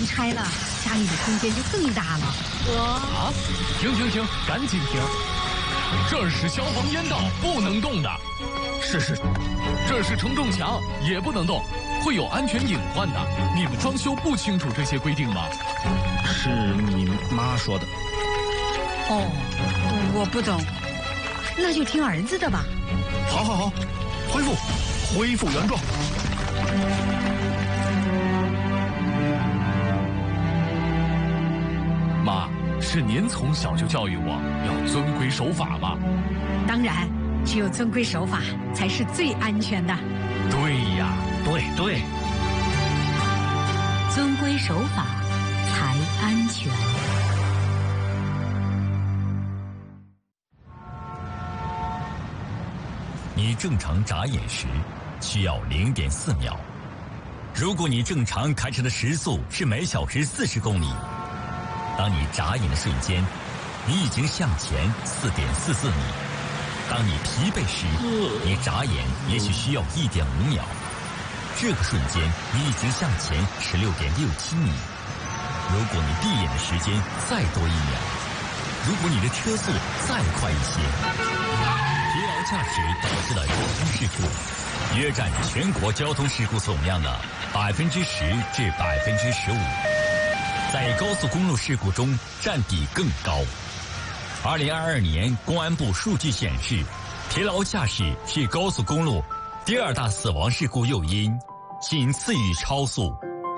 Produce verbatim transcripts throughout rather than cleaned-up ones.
拆了，家里的空间就更大了。我啊，停停停，赶紧停！这是消防烟道，不能动的。 是是， 这是承重墙，也不能动，会有安全隐患的。你们装修不清楚这些规定吗？ 是你妈说的。 哦，我不懂，那就听儿子的吧。 好好好，恢复，恢复原状。 妈，是您从小就教育我要遵规守法吗？ 当然，只有遵规守法才是最安全的。 对呀， 对对， 遵规守法才安全。 你正常眨眼时需要零点四秒。如果你正常开车的时速是每小时四十公里，当你眨眼的瞬间，你已经向前四点四四米。当你疲惫时，你眨眼也许需要一点五秒。这个瞬间，你已经向前十六点六七米。如果你闭眼的时间再多一秒，如果你的车速再快一些，疲劳驾驶导致的交通事故，约占全国交通事故总量的百分之十至百分之十五，在高速公路事故中占比更高。二零二二年公安部数据显示，疲劳驾驶是高速公路第二大死亡事故诱因，仅次于超速。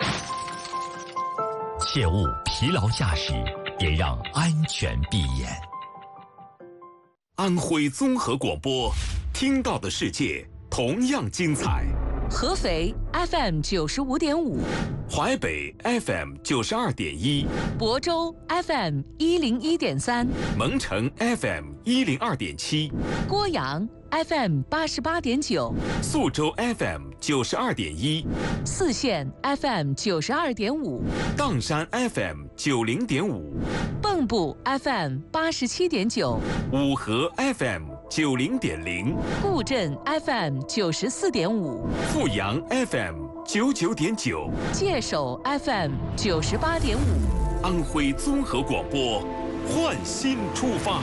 切勿疲劳驾驶，别让安全闭眼。 安徽综合广播，听到的世界同样精彩。 合肥 F M 九十五点五， 淮北 F M 九十二点一， 亳州 F M 一零一点三， 蒙城 F M 一零二点七， 郭阳 F M 八十八点九， 宿州 F M 九十二点一， 泗县 F M 九十二点五， 砀山 F M 九零点五， 蚌埠 F M 八十七点九， 五河 F M 九零点零， 固镇 F M 九十四点五， 阜阳 F M 九九点九， 界首 F M 九十八点五。 安徽综合广播，换新出发。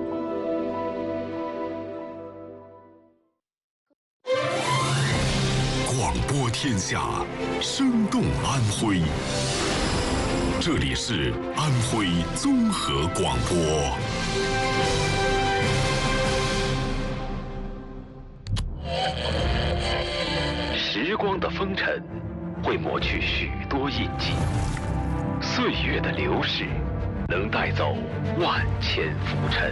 广播天下，生动安徽。这里是安徽综合广播。 时光的风尘会磨去许多印记，岁月的流逝能带走万千浮尘。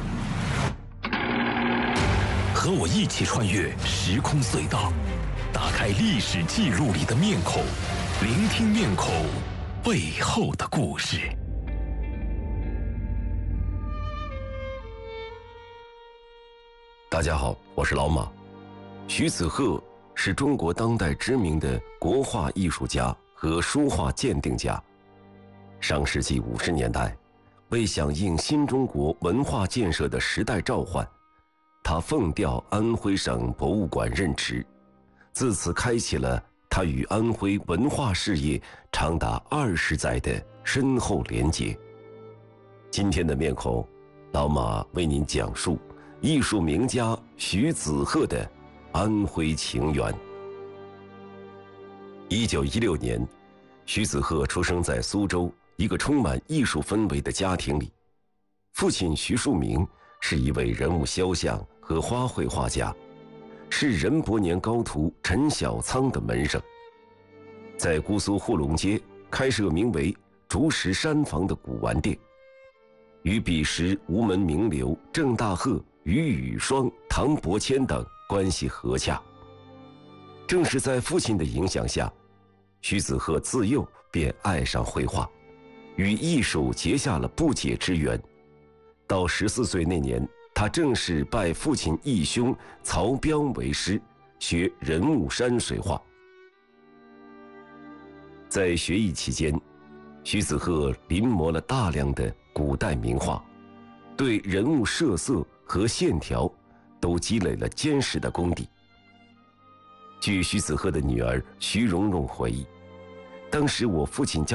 和我一起穿越时空隧道，打开历史记录里的面孔，聆听面孔背后的故事。 大家好，我是老马。徐子鹤是中国当代知名的国画艺术家和书画鉴定家。上世纪五十年代，为响应新中国文化建设的时代召唤，他奉调安徽省博物馆任职，自此开启了他与安徽文化事业长达二十载的深厚连结。今天的面孔，老马为您讲述艺术名家徐子鹤的安徽情缘。一九一六年，徐子鹤出生在苏州一个充满艺术氛围的家庭里。父亲徐树明是一位人物肖像和花卉画家，是任伯年高徒陈小仓的门生。在姑苏护龙街开设名为竹石山房的古玩店，与彼时吴门名流郑大鹤、于宇双、唐伯谦等关系和洽。正是在父亲的影响下，徐子鹤自幼便爱上绘画，与艺术结下了不解之缘。到十四岁那年，他正式拜父亲义兄曹彪为师，学人物山水画。在学艺期间，徐子鹤临摹了大量的古代名画，对人物设色和线条都积累了坚实的功底。据徐子鹤的女儿徐蓉蓉回忆，当时我父亲家